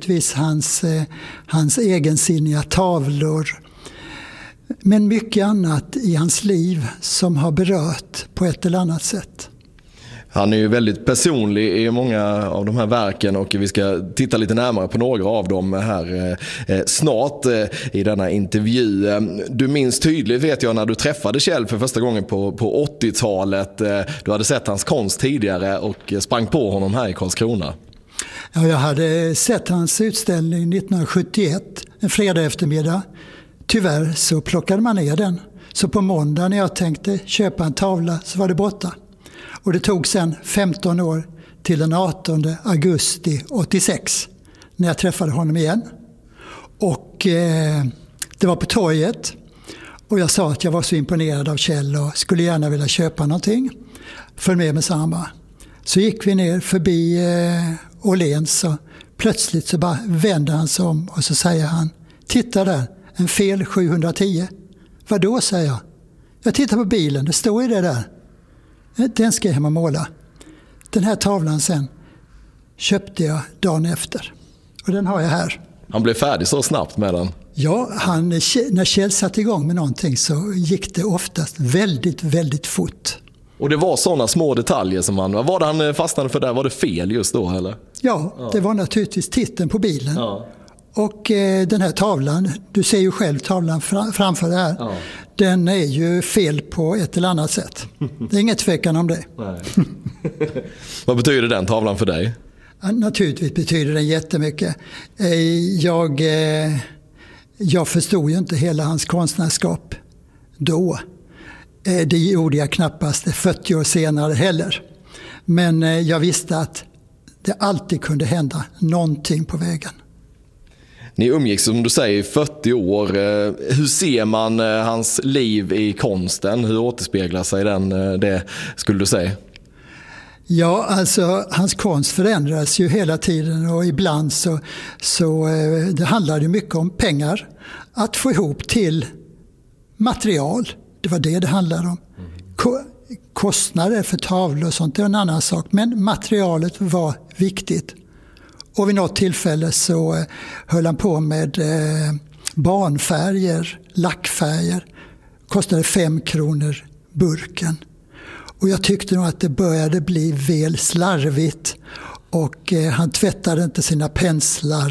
naturligtvis hans egensinniga tavlor. Men mycket annat i hans liv som har berört på ett eller annat sätt. Han är ju väldigt personlig i många av de här verken och vi ska titta lite närmare på några av dem här snart i denna intervju. Du minns tydligt, vet jag, när du träffade Kjell för första gången på 80-talet. Du hade sett hans konst tidigare och sprang på honom här i Karlskrona. Ja, jag hade sett hans utställning 1971, en fredag eftermiddag. Tyvärr så plockade man ner den. Så på måndag när jag tänkte köpa en tavla så var det borta. Och det tog sedan 15 år till den 18 augusti 86 när jag träffade honom igen. Och det var på torget och jag sa att jag var så imponerad av Kjell och skulle gärna vilja köpa någonting. Följ med med samma. Så gick vi ner förbi Åhléns och plötsligt så bara vände han sig om och så säger han: titta där, en fel 710. Vadå, säger jag. Jag tittar på bilen, det står ju det där. Den ska jag hem och måla. Den här tavlan sen köpte jag dagen efter. Och den har jag här. Han blev färdig så snabbt med den? Ja, när Kjell satte igång med någonting så gick det oftast väldigt, väldigt fort. Och det var sådana små detaljer som var det han fastnade för där? Var det fel just då eller? Ja, det var naturligtvis titeln på bilen. Ja. Och den här tavlan, du ser ju själv tavlan framför det här. Ja. Den är ju fel på ett eller annat sätt. Det är inget tvekan om det. Nej. Vad betyder den tavlan för dig? Ja, naturligtvis betyder den jättemycket. Jag förstod ju inte hela hans konstnärskap då. Det gjorde jag knappast 40 år senare heller. Men jag visste att det alltid kunde hända någonting på vägen. Ni umgicks som du säger 40 år. Hur ser man hans liv i konsten? Hur återspeglar sig det skulle du säga? Ja, alltså hans konst förändras ju hela tiden och ibland så det handlar ju mycket om pengar. Att få ihop till material, det var det handlade om. Kostnader för tavlor och sånt är en annan sak, men materialet var viktigt. Och vid något tillfälle så höll han på med barnfärger, lackfärger. Kostade 5 kronor burken. Och jag tyckte nog att det började bli väl slarvigt. Och han tvättade inte sina penslar.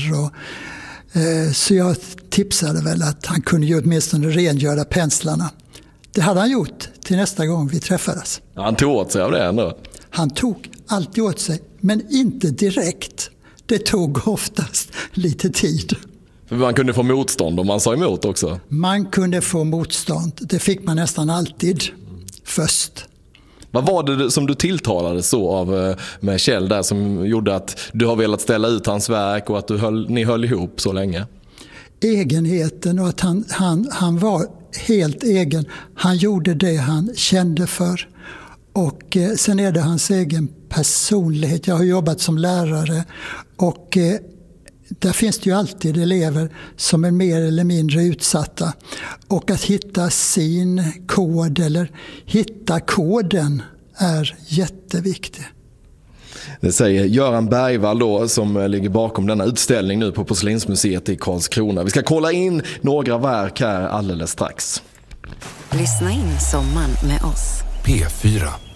Så jag tipsade väl att han kunde ju åtminstone rengöra penslarna. Det hade han gjort till nästa gång vi träffades. Han tog åt sig av det ändå? Han tog alltid åt sig, men inte direkt. Det tog oftast lite tid. För man kunde få motstånd om man sa emot också? Man kunde få motstånd. Det fick man nästan alltid först. Vad var det som du tilltalade så av med Kjell där som gjorde att du har velat ställa ut hans verk och att ni höll ihop så länge? Egenheten och att han var helt egen. Han gjorde det han kände för. Och sen är det hans egen personlighet. Jag har jobbat som lärare och där finns det ju alltid elever som är mer eller mindre utsatta. Och att hitta sin kod eller hitta koden är jätteviktigt. Det säger Göran Bergvall då, som ligger bakom denna utställning nu på Porslinsmuseet i Karlskrona. Vi ska kolla in några verk här alldeles strax. Lyssna in sommaren med oss. P4.